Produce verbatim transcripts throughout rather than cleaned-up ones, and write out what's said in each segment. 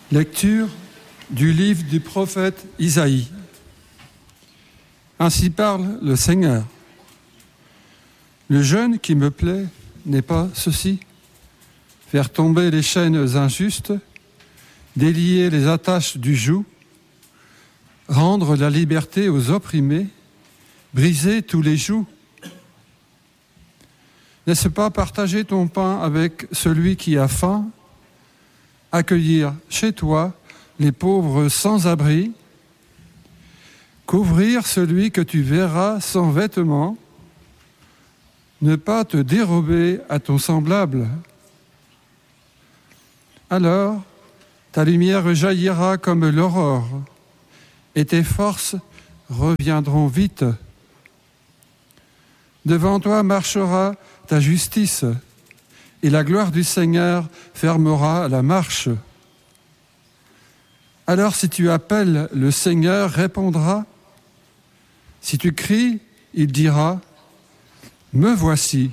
Lecture du livre du prophète Isaïe. Ainsi parle le Seigneur. Le jeûne qui me plaît n'est pas ceci: faire tomber les chaînes injustes, délier les attaches du joug, rendre la liberté aux opprimés, briser tous les jougs. N'est-ce pas partager ton pain avec celui qui a faim, accueillir chez toi les pauvres sans abri, couvrir celui que tu verras sans vêtements, ne pas te dérober à ton semblable? Alors, ta lumière jaillira comme l'aurore, et tes forces reviendront vite. Devant toi marchera ta justice, et la gloire du Seigneur fermera la marche. Alors si tu appelles, le Seigneur répondra. Si tu cries, il dira: me voici.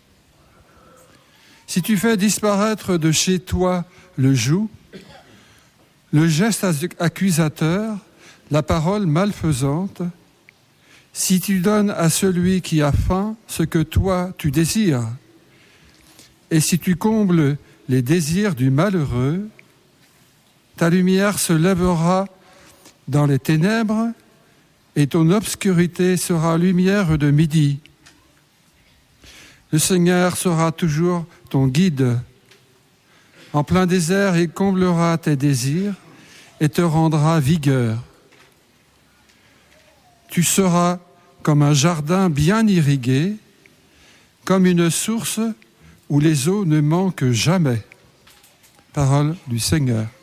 Si tu fais disparaître de chez toi le joug, le geste accusateur, la parole malfaisante, si tu donnes à celui qui a faim ce que toi tu désires, et si tu combles les désirs du malheureux, ta lumière se lèvera dans les ténèbres et ton obscurité sera lumière de midi. Le Seigneur sera toujours ton guide. En plein désert, il comblera tes désirs et te rendra vigueur. Tu seras comme un jardin bien irrigué, comme une source où les eaux ne manquent jamais. Parole du Seigneur.